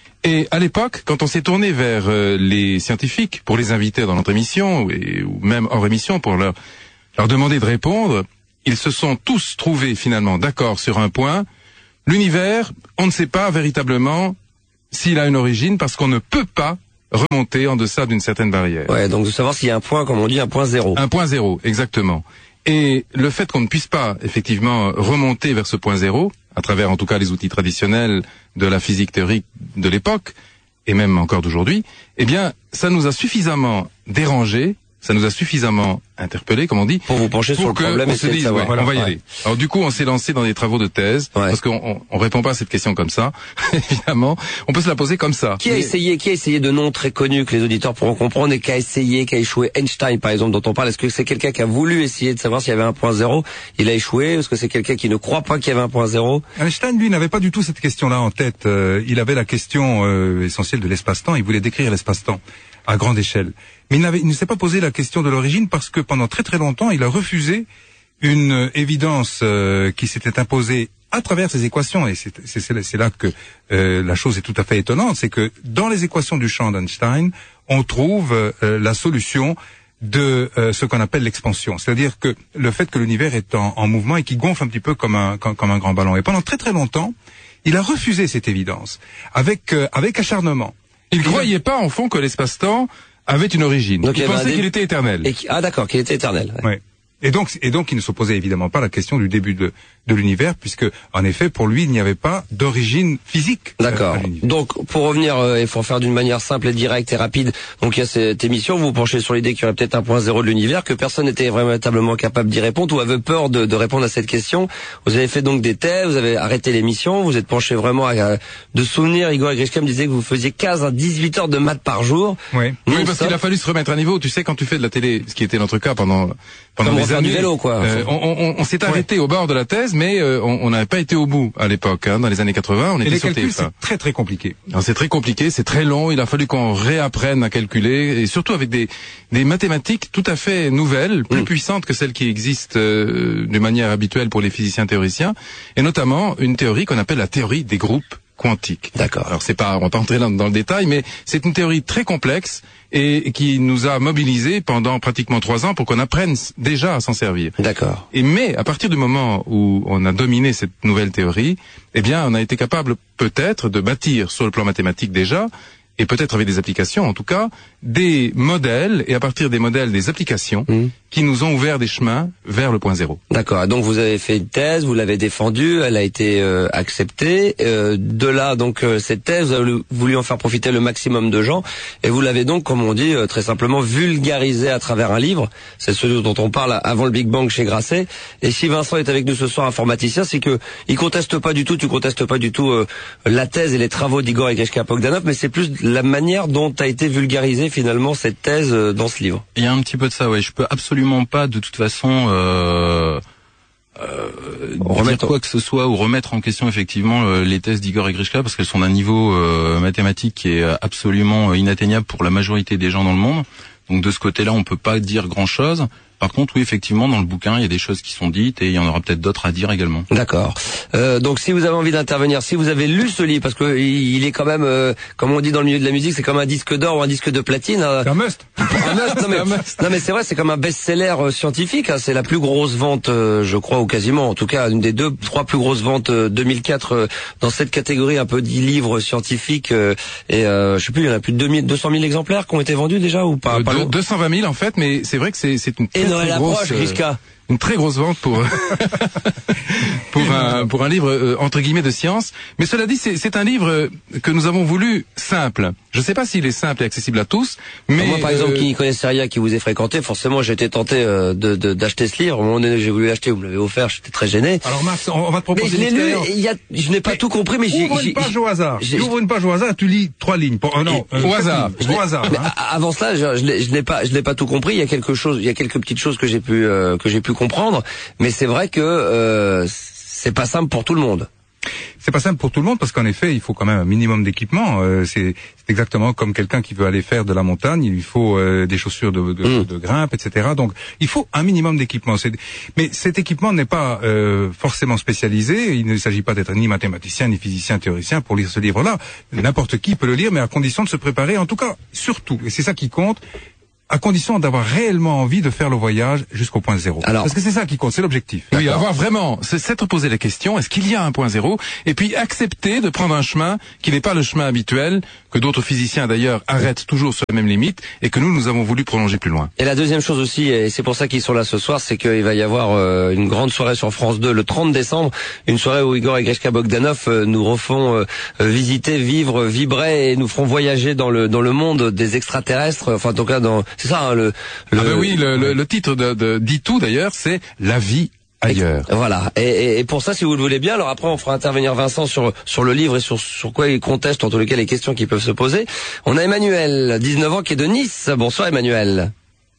Et à l'époque, quand on s'est tourné vers euh, les scientifiques pour les inviter dans notre émission, et, ou même hors émission pour leur, leur demander de répondre, ils se sont tous trouvés finalement d'accord sur un point. L'univers, on ne sait pas véritablement s'il a une origine parce qu'on ne peut pas remonter en deçà d'une certaine barrière. Ouais, donc de savoir s'il y a un point, comme on dit, un point zéro. Un point zéro, exactement. Et le fait qu'on ne puisse pas effectivement remonter vers ce point zéro, à travers en tout cas les outils traditionnels de la physique théorique de l'époque, et même encore d'aujourd'hui, eh bien, ça nous a suffisamment dérangé, ça nous a suffisamment interpellé, comme on dit, pour vous pencher pour sur le problème on et se dise, savoir. ouais, Voilà, on va y ouais. aller. Alors du coup, on s'est lancé dans des travaux de thèse, ouais. parce qu'on on, on répond pas à cette question comme ça, évidemment. On peut se la poser comme ça. Qui a Mais... essayé, qui a essayé de noms très connus que les auditeurs pourront comprendre et qui a essayé, qui a échoué? Einstein, par exemple, dont on parle. Est-ce que c'est quelqu'un qui a voulu essayer de savoir s'il y avait un point zéro? Il a échoué. Est-ce que c'est quelqu'un qui ne croit pas qu'il y avait un point zéro? Einstein, lui, n'avait pas du tout cette question-là en tête. Euh, il avait la question euh, essentielle de l'espace-temps. Il voulait décrire l'espace-temps à grande échelle. Mais il, n'avait, il ne s'est pas posé la question de l'origine parce que pendant très très longtemps, il a refusé une euh, évidence euh, qui s'était imposée à travers ces équations. Et c'est, c'est, c'est là que euh, la chose est tout à fait étonnante. C'est que dans les équations du champ d'Einstein, on trouve euh, la solution de euh, ce qu'on appelle l'expansion. C'est-à-dire que le fait que l'univers est en, en mouvement et qui gonfle un petit peu comme un, comme, comme un grand ballon. Et pendant très très longtemps, il a refusé cette évidence avec, euh, avec acharnement. Il ne croyait pas, en fond, que l'espace-temps avait une origine. Donc, il, il pensait qu'il était éternel. Et qui... Ah d'accord, qu'il était éternel. Ouais. Ouais. Et donc, et donc, il ne se posait évidemment pas la question du début de, de l'univers, puisque, en effet, pour lui, il n'y avait pas d'origine physique. D'accord. Donc, pour revenir, euh, il faut faire d'une manière simple et directe et rapide. Donc, il y a cette émission, vous vous penchez sur l'idée qu'il y aurait peut-être un point zéro de l'univers, que personne n'était véritablement capable d'y répondre ou avait peur de, de répondre à cette question. Vous avez fait donc des thèses, vous avez arrêté l'émission, vous êtes penché vraiment à, à de souvenirs. Igor Grishka me disait que vous faisiez quinze à dix-huit heures de maths par jour. Oui. Oui, parce ça... qu'il a fallu se remettre à niveau. Tu sais, quand tu fais de la télé, ce qui était notre cas pendant, pendant Comme des années. Du vélo, quoi. Euh, on on, on s'est arrêté ouais. au bord de la thèse, mais euh, on n'avait pas été au bout à l'époque. Hein, dans les années quatre-vingts, on était Et les sur calculs, T F un. C'est très très compliqué. Alors, c'est très compliqué, c'est très long. Il a fallu qu'on réapprenne à calculer, et surtout avec des, des mathématiques tout à fait nouvelles, plus mmh. puissantes que celles qui existent euh, de manière habituelle pour les physiciens théoriciens, et notamment une théorie qu'on appelle la théorie des groupes quantique. D'accord. Alors c'est pas, on va pas entrer dans, dans le détail, mais c'est une théorie très complexe et qui nous a mobilisés pendant pratiquement trois ans pour qu'on apprenne déjà à s'en servir. D'accord. Et mais à partir du moment où on a dominé cette nouvelle théorie, eh bien on a été capable peut-être de bâtir sur le plan mathématique déjà et peut-être avec des applications en tout cas, des modèles, et à partir des modèles, des applications, mmh. qui nous ont ouvert des chemins vers le point zéro. D'accord, donc vous avez fait une thèse, vous l'avez défendue, elle a été euh, acceptée, euh, de là donc euh, cette thèse, vous avez voulu en faire profiter le maximum de gens, et vous l'avez donc, comme on dit, euh, très simplement vulgarisé à travers un livre, c'est celui dont on parle avant le Big Bang chez Grasset, et si Vincent est avec nous ce soir, informaticien, c'est que il conteste pas du tout, tu contestes pas du tout euh, la thèse et les travaux d'Igor et Grishka Bogdanov, mais c'est plus la manière dont a été vulgarisée finalement cette thèse euh, dans ce livre. Il y a un petit peu de ça, ouais. Je peux absolument pas de toute façon euh, euh, remettre quoi que ce soit ou remettre en question effectivement euh, les thèses d'Igor et Grishka parce qu'elles sont d'un niveau euh, mathématique qui est absolument inatteignable pour la majorité des gens dans le monde. Donc de ce côté-là, on peut pas dire grand-chose. Par contre, oui, effectivement, dans le bouquin, il y a des choses qui sont dites et il y en aura peut-être d'autres à dire également. D'accord. Euh, donc, si vous avez envie d'intervenir, si vous avez lu ce livre, parce que il est quand même, euh, comme on dit dans le milieu de la musique, c'est comme un disque d'or ou un disque de platine. Euh, c'est un must. Un must. Non mais, non mais c'est vrai, c'est comme un best-seller euh, scientifique. Hein, c'est la plus grosse vente, euh, je crois, ou quasiment, en tout cas, une des deux, trois plus grosses ventes euh, deux mille quatre euh, dans cette catégorie un peu dix livres scientifiques. Euh, et euh, je sais plus, il y en a plus de deux mille, deux cent mille exemplaires qui ont été vendus déjà ou pas, euh, pas deux, deux cent vingt mille en fait, mais c'est vrai que c'est c'est une très, très grosse. Euh, une très grosse vente pour pour un pour un livre euh, entre guillemets de science. Mais cela dit, c'est c'est un livre que nous avons voulu simple. Je ne sais pas s'il est simple et accessible à tous, mais moi par exemple euh, qui n'y connaissais rien, qui vous ai fréquenté, forcément j'ai été tenté euh, de de d'acheter ce livre. À un moment donné, j'ai voulu l'acheter, vous me l'avez offert, j'étais très gêné. Alors Max, on, on va te proposer mais une expérience. Il y a, je n'ai pas mais tout compris, mais j'ai ouvre une page au hasard. Ouvre une page au hasard, tu lis trois lignes. Pour, euh, non, euh, au hasard. Au hasard. Mais hein. Avant cela, je, je, je n'ai pas je n'ai pas tout compris. Il y a quelque chose, il y a quelques petites choses que j'ai pu euh, que j'ai pu comprendre. Mais c'est vrai que euh, c'est pas simple pour tout le monde. C'est pas simple pour tout le monde parce qu'en effet, il faut quand même un minimum d'équipement. Euh, c'est, c'est exactement comme quelqu'un qui veut aller faire de la montagne, il lui faut euh, des chaussures de, de, mmh. de grimpe, et cetera. Donc, il faut un minimum d'équipement. C'est, mais cet équipement n'est pas euh, forcément spécialisé. Il ne s'agit pas d'être ni mathématicien, ni physicien, théoricien pour lire ce livre-là. N'importe qui peut le lire, mais à condition de se préparer. En tout cas, surtout, et c'est ça qui compte, à condition d'avoir réellement envie de faire le voyage jusqu'au point zéro. Alors, parce que c'est ça qui compte, c'est l'objectif. Oui, avoir vraiment, c'est s'être posé la question, est-ce qu'il y a un point zéro, et puis accepter de prendre un chemin qui n'est pas le chemin habituel, que d'autres physiciens d'ailleurs arrêtent toujours sur la même limite, et que nous, nous avons voulu prolonger plus loin. Et la deuxième chose aussi, et c'est pour ça qu'ils sont là ce soir, c'est qu'il va y avoir euh, une grande soirée sur France deux le trente décembre, une soirée où Igor et Grishka Bogdanov euh, nous refont euh, visiter, vivre, vibrer, et nous feront voyager dans le dans le monde des extraterrestres, enfin en tout cas dans... C'est ça, hein, le, le... Ah ben oui, le, le, le titre de, de, dit tout d'ailleurs, c'est La vie ailleurs. Et, voilà. Et, et, et pour ça, si vous le voulez bien, alors après on fera intervenir Vincent sur sur le livre et sur sur quoi il conteste, en tous les cas les questions qui peuvent se poser. On a Emmanuel, dix-neuf ans, qui est de Nice. Bonsoir Emmanuel.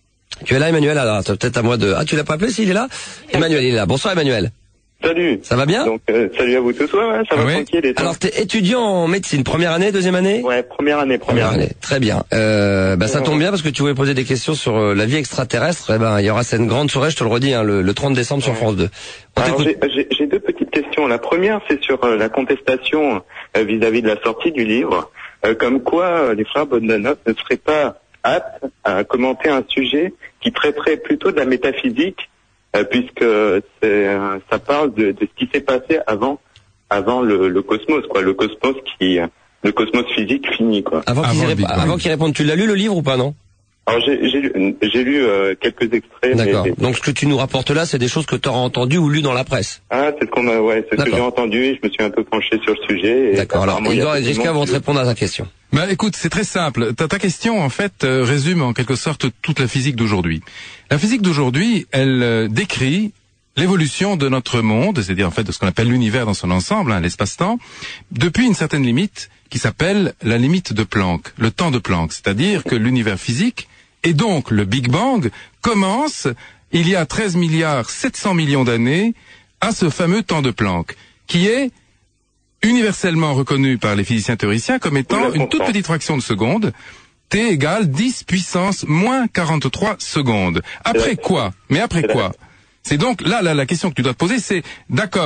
Tu es là Emmanuel? Alors peut-être à moi de... Ah, tu l'as pas appelé s'il est là? Emmanuel, il est là. Bonsoir Emmanuel. Salut. Ça va bien? Donc euh, salut à vous tous. Ouais, ouais, ça va oui. tranquille. Et alors t'es étudiant en médecine, première année, deuxième année? Ouais, première année, première, première année. année. Très bien. Euh, bah ça tombe bien parce que tu voulais poser des questions sur euh, la vie extraterrestre. Eh ben il y aura cette grande soirée, je te le redis, hein, le, le trente décembre sur France deux. On alors j'ai, j'ai, j'ai deux petites questions. La première, c'est sur euh, la contestation euh, vis-à-vis de la sortie du livre, euh, comme quoi euh, les frères Bogdanov ne seraient pas aptes à commenter un sujet qui traiterait plutôt de la métaphysique. Euh, puisque c'est, euh, ça parle de, de ce qui s'est passé avant, avant le, le cosmos, quoi, le cosmos qui, le cosmos physique fini, quoi. Avant qu'ils avant, rép- avant qu'ils répondent, tu l'as lu le livre ou pas, non? Alors j'ai, j'ai lu, j'ai lu euh, quelques extraits. D'accord. Mais... Donc ce que tu nous rapportes là, c'est des choses que tu auras entendues ou lues dans la presse. Ah, c'est ce qu'on a, ouais, c'est ce que j'ai entendu et je me suis un peu penché sur le sujet. Et d'accord. Alors Igor et Grishka vont te répondre à ta question. Bah écoute, c'est très simple. Ta, ta question en fait euh, résume en quelque sorte toute la physique d'aujourd'hui. La physique d'aujourd'hui, elle euh, décrit l'évolution de notre monde, c'est-à-dire en fait de ce qu'on appelle l'univers dans son ensemble, hein, l'espace-temps, depuis une certaine limite qui s'appelle la limite de Planck, le temps de Planck, c'est-à-dire que l'univers physique et donc le Big Bang commence il y a treize milliards sept cents millions d'années à ce fameux temps de Planck, qui est universellement reconnu par les physiciens théoriciens comme étant une toute petite fraction de seconde, t égale dix puissance moins quarante-trois secondes. Après quoi? Mais après quoi? C'est donc là, là, la question que tu dois te poser, c'est, d'accord,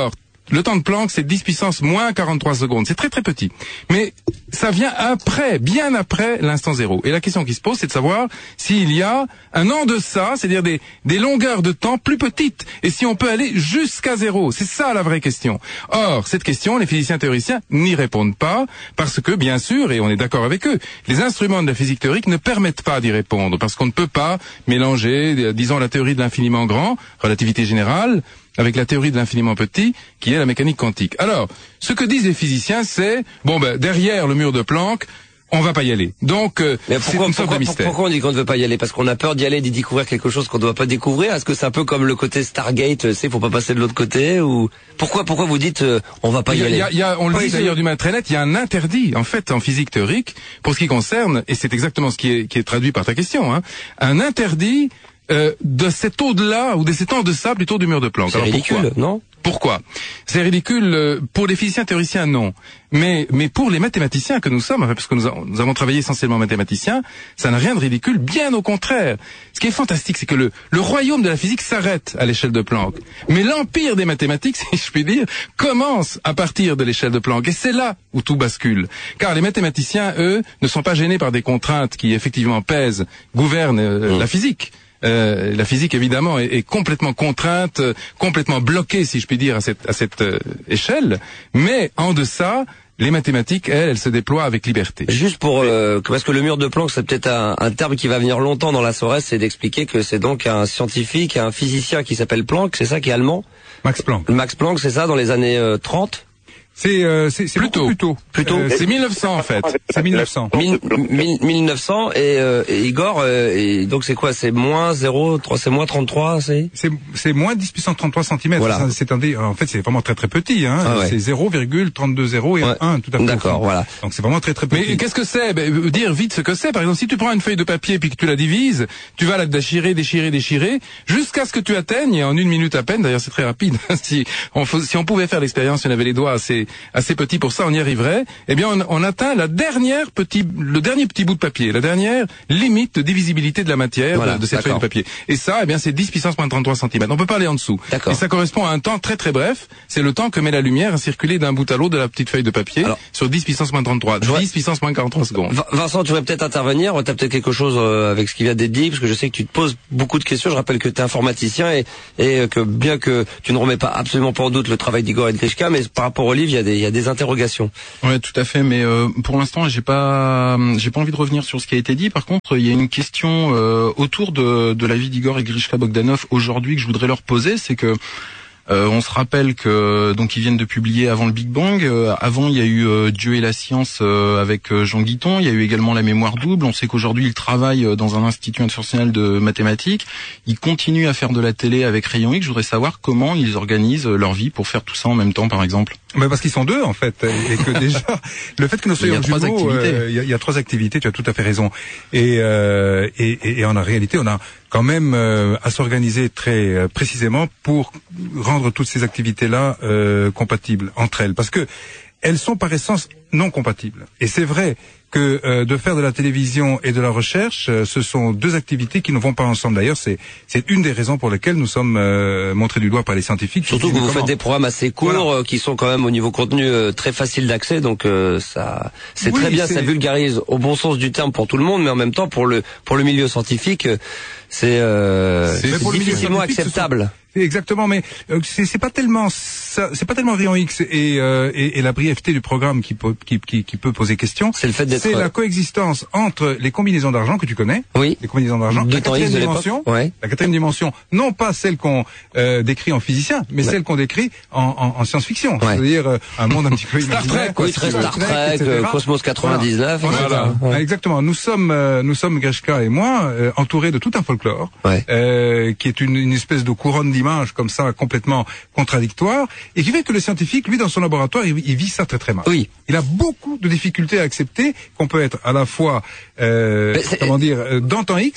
le temps de Planck, c'est dix puissance moins quarante-trois secondes. C'est très très petit. Mais ça vient après, bien après l'instant zéro. Et la question qui se pose, c'est de savoir s'il y a un en deçà, c'est-à-dire des, des longueurs de temps plus petites, et si on peut aller jusqu'à zéro. C'est ça la vraie question. Or, cette question, les physiciens théoriciens n'y répondent pas, parce que, bien sûr, et on est d'accord avec eux, les instruments de la physique théorique ne permettent pas d'y répondre, parce qu'on ne peut pas mélanger, disons, la théorie de l'infiniment grand, relativité générale, avec la théorie de l'infiniment petit, qui est la mécanique quantique. Alors, ce que disent les physiciens, c'est, bon ben, derrière le mur de Planck, on va pas y aller. Donc, euh, mais pourquoi, c'est une sorte pourquoi, de mystère. Pourquoi on dit qu'on ne veut pas y aller? Parce qu'on a peur d'y aller, d'y découvrir quelque chose qu'on ne doit pas découvrir? Est-ce que c'est un peu comme le côté Stargate, tu sais, faut pas passer de l'autre côté? Ou pourquoi, pourquoi vous dites, euh, on va pas y, y aller? Y a, y a, on le dit d'ailleurs d'une manière très nette, il y a un interdit, en fait, en physique théorique, pour ce qui concerne, et c'est exactement ce qui est, qui est traduit par ta question, hein, un interdit Euh, de cet au-delà, ou de cet en deçà plutôt du mur de Planck. C'est Alors, ridicule, pourquoi non? Pourquoi? C'est ridicule euh, pour les physiciens théoriciens, non. Mais, mais pour les mathématiciens que nous sommes, enfin, parce que nous, a, nous avons travaillé essentiellement mathématiciens, ça n'a rien de ridicule, bien au contraire. Ce qui est fantastique, c'est que le, le royaume de la physique s'arrête à l'échelle de Planck. Mais l'empire des mathématiques, si je puis dire, commence à partir de l'échelle de Planck. Et c'est là où tout bascule. Car les mathématiciens, eux, ne sont pas gênés par des contraintes qui, effectivement, pèsent, gouvernent euh, mmh. la physique. Euh, la physique évidemment est, est complètement contrainte, euh, complètement bloquée, si je puis dire, à cette, à cette euh, échelle. Mais en deçà, les mathématiques, elles, elles se déploient avec liberté. Juste pour euh, parce que le mur de Planck, c'est peut-être un, un terme qui va venir longtemps dans la soirée, c'est d'expliquer que c'est donc un scientifique, un physicien qui s'appelle Planck, c'est ça, qui est allemand. Max Planck. Max Planck, c'est ça, dans les années euh, trente. C'est euh, c'est c'est plutôt plus tôt. Plutôt. Euh, c'est mille neuf cents en fait. C'est mille neuf cents. mille neuf cents et, euh, et Igor euh, et donc c'est quoi? C'est moins zéro, c'est moins trente-trois, c'est C'est c'est moins dix puissance trente-trois centimètres. Voilà. C'est en fait c'est vraiment très très petit hein. Ah ouais. C'est zéro virgule trente-deux zéro et ouais. un tout à fait. D'accord, voilà. Donc c'est vraiment très très petit. Mais qu'est-ce que c'est? Ben, dire vite ce que c'est. Par exemple, si tu prends une feuille de papier puis que tu la divises, tu vas la déchirer, déchirer, déchirer, jusqu'à ce que tu atteignes, en une minute à peine, d'ailleurs c'est très rapide, si on, si on pouvait faire l'expérience, si on avait les doigts assez, assez petits pour ça, on y arriverait, eh bien on, on atteint la dernière petit, le dernier petit bout de papier, la dernière limite de divisibilité de la matière voilà, de, de cette feuille de papier. Et ça, eh bien c'est dix puissance moins trente-trois centimètres. On peut pas aller en dessous. Et ça correspond à un temps très très bref, c'est le temps que met la lumière à circuler d'un bout à l'autre de la petite feuille de papier. Alors, sur dix puissance moins trente-trois, dix puissance moins quarante-trois secondes. Vincent, tu voudrais peut-être intervenir, tu as peut-être quelque chose euh, avec ce qui vient d'être dit, parce que je sais que tu te poses beaucoup de questions. Je rappelle que tu es informaticien et, et que bien que tu ne remets pas absolument pas en doute le travail d'Igor et de Grishka, mais par rapport au livre, il y a des, il y a des interrogations. Ouais, tout à fait, mais euh, pour l'instant, j'ai pas j'ai pas envie de revenir sur ce qui a été dit. Par contre, il y a une question euh, autour de, de la vie d'Igor et Grishka Bogdanov aujourd'hui que je voudrais leur poser, c'est que Euh, on se rappelle que donc ils viennent de publier avant le Big Bang. Euh, avant, il y a eu euh, Dieu et la science euh, avec euh, Jean Guiton. Il y a eu également la mémoire double. On sait qu'aujourd'hui, ils travaillent euh, dans un institut international de mathématiques. Ils continuent à faire de la télé avec Rayon X. Je voudrais savoir comment ils organisent leur vie pour faire tout ça en même temps, par exemple. Mais parce qu'ils sont deux en fait, et que déjà le fait que nous soyons jumeaux, euh, il y, a, il y a trois activités. Tu as tout à fait raison. Et euh, et, et, et en réalité, on a quand même euh, à s'organiser très euh, précisément pour rendre toutes ces activités-là euh, compatibles entre elles, parce que elles sont par essence non compatibles. Et c'est vrai que euh, de faire de la télévision et de la recherche, euh, ce sont deux activités qui ne vont pas ensemble. D'ailleurs, c'est c'est une des raisons pour lesquelles nous sommes euh, montrés du doigt par les scientifiques. Surtout que vous comment. faites des programmes assez courts, voilà. euh, qui sont quand même au niveau contenu euh, très faciles d'accès, donc euh, ça c'est oui, très bien, ça vulgarise au bon sens du terme pour tout le monde, mais en même temps pour le pour le milieu scientifique, c'est euh, difficilement acceptable. Exactement, mais euh, c'est, c'est pas tellement ça, c'est pas tellement Rayon X et, euh, et, et la brièveté du programme qui peut qui, qui, qui peut poser question. C'est le fait d'être. C'est la coexistence entre les combinaisons d'argent que tu connais. Oui. Les combinaisons d'argent. De la quatrième X de dimension. Ouais. La quatrième dimension, non pas celle qu'on euh, décrit en physicien, mais ouais. celle qu'on décrit en, en, en science-fiction. Ouais. C'est-à-dire euh, un monde un petit peu Star Trek, oui, très Star Trek, Trek Cosmos quatre-vingt-dix-neuf. Voilà. voilà. Ouais. Exactement. Nous sommes euh, nous sommes Grishka et moi euh, entourés de tout un folklore, ouais. euh, qui est une, une espèce de couronne d'images comme ça, complètement contradictoire, et qui fait que le scientifique, lui, dans son laboratoire, il, il vit ça très très mal. Oui. Il a beaucoup de difficultés à accepter qu'on peut être à la fois, euh, comment dire, dans temps X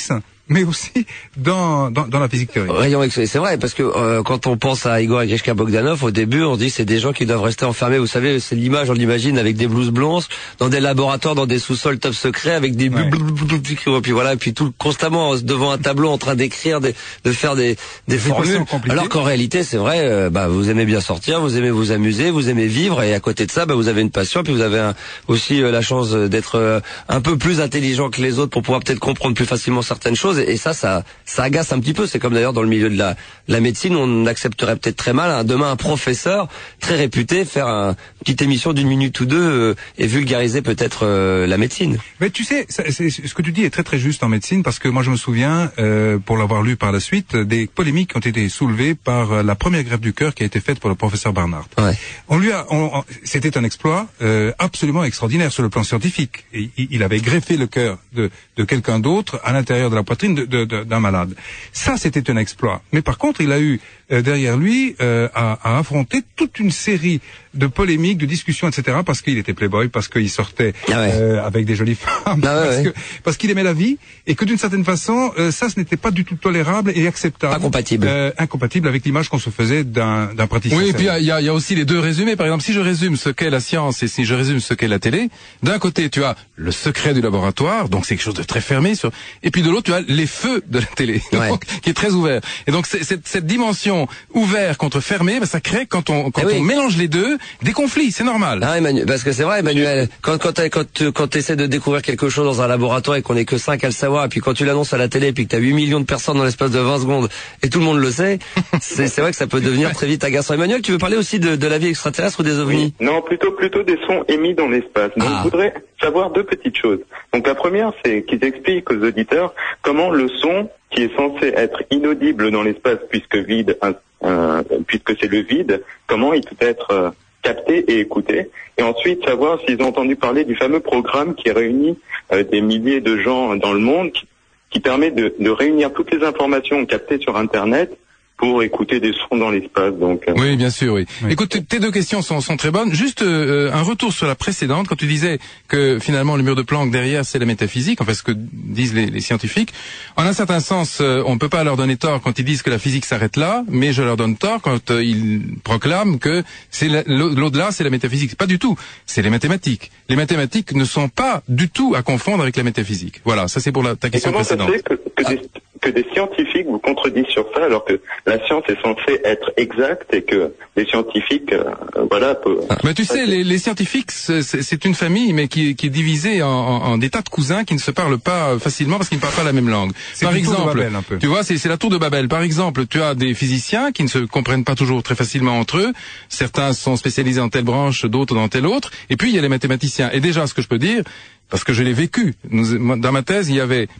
mais aussi dans, dans, dans la physique théorique. Rayon X, c'est vrai, parce que euh, quand on pense à Igor et Grishka Bogdanov, au début, on dit que c'est des gens qui doivent rester enfermés. Vous savez, c'est l'image, on l'imagine, avec des blouses blanches, dans des laboratoires, dans des sous-sols top secrets, avec des ouais. et puis voilà, et puis tout constamment devant un tableau en train d'écrire, des, de faire des, des formules. Alors qu'en réalité, c'est vrai, euh, bah vous aimez bien sortir, vous aimez vous amuser, vous aimez vivre, et à côté de ça, bah vous avez une passion, puis vous avez un, aussi euh, la chance d'être euh, un peu plus intelligent que les autres pour pouvoir peut-être comprendre plus facilement certaines choses. Et, et ça, ça, ça agace un petit peu. C'est comme d'ailleurs dans le milieu de la, la médecine, on accepterait peut-être très mal hein, demain un professeur très réputé faire un, une petite émission d'une minute ou deux euh, et vulgariser peut-être euh, la médecine. Mais tu sais, ça, c'est, ce que tu dis est très très juste en médecine, parce que moi je me souviens, euh, pour l'avoir lu par la suite, des polémiques qui ont été soulevées par la première greffe du cœur qui a été faite pour le professeur Barnard. Ouais. On lui a, on, on, c'était un exploit euh, absolument extraordinaire sur le plan scientifique. Et, il avait greffé le cœur de, de quelqu'un d'autre à l'intérieur de la poitrine de, de, de, d'un malade. Ça, c'était un exploit. Mais par contre, il a eu euh, derrière lui euh, à, à affronter toute une série de polémiques, de discussions, et cetera, parce qu'il était playboy, parce qu'il sortait ah ouais. euh, avec des jolies femmes, ah ouais, parce, ouais. que, parce qu'il aimait la vie, et que d'une certaine façon, euh, ça, ce n'était pas du tout tolérable et acceptable. Incompatible. Euh, incompatible avec l'image qu'on se faisait d'un, d'un praticien. Oui, et puis il y a, y a aussi les deux résumés. Par exemple, si je résume ce qu'est la science et si je résume ce qu'est la télé, d'un côté, tu as le secret du laboratoire, donc c'est quelque chose de très fermé, sur... et puis de l'autre, tu as les feux de la télé, ouais. donc, qui est très ouvert. Et donc, c'est, cette, cette dimension ouvert contre fermé, ben, ça crée, quand on, quand eh on oui. mélange les deux, des conflits. C'est normal. Ah, Emmanuel, parce que c'est vrai, Emmanuel, quand quand quand quand t'essaies de découvrir quelque chose dans un laboratoire et qu'on est que cinq à le savoir, et puis quand tu l'annonces à la télé, et puis que t'as huit millions de personnes dans l'espace de vingt secondes, et tout le monde le sait, c'est c'est vrai que ça peut devenir très vite agaçant. Emmanuel, tu veux parler aussi de de la vie extraterrestre ou des ovnis? Oui. Non, plutôt plutôt des sons émis dans l'espace. Donc, ah. je voudrais savoir deux petites choses. Donc, la première, c'est qu'ils expliquent aux auditeurs comment le son, qui est censé être inaudible dans l'espace puisque vide, euh, puisque c'est le vide, comment il peut être euh, capté et écouté. Et ensuite, savoir s'ils ont entendu parler du fameux programme qui réunit euh, des milliers de gens dans le monde, qui, qui permet de, de réunir toutes les informations captées sur Internet pour écouter des sons dans l'espace. Donc, euh... oui, bien sûr, oui. oui. Écoute, tes deux questions sont, sont très bonnes. Juste euh, un retour sur la précédente, quand tu disais que finalement le mur de Planck derrière c'est la métaphysique, enfin ce que disent les, les scientifiques. En un certain sens, euh, on ne peut pas leur donner tort quand ils disent que la physique s'arrête là, mais je leur donne tort quand euh, ils proclament que c'est la, l'au-delà, c'est la métaphysique. Pas du tout. C'est les mathématiques. Les mathématiques ne sont pas du tout à confondre avec la métaphysique. Voilà, ça c'est pour la, ta question précédente. Et comment ça se fait que, que des... que des scientifiques vous contredisent sur ça, alors que la science est censée être exacte et que les scientifiques, euh, voilà, peuvent... Mais tu sais, les, les scientifiques, c'est, c'est une famille, mais qui, qui est divisée en, en, en des tas de cousins qui ne se parlent pas facilement parce qu'ils ne parlent pas la même langue. C'est Par exemple, Babel, un peu. tu vois, c'est, c'est la tour de Babel. Par exemple, tu as des physiciens qui ne se comprennent pas toujours très facilement entre eux. Certains sont spécialisés en telle branche, d'autres dans telle autre. Et puis il y a les mathématiciens. Et déjà, ce que je peux dire, parce que je l'ai vécu, nous, dans ma thèse, il y avait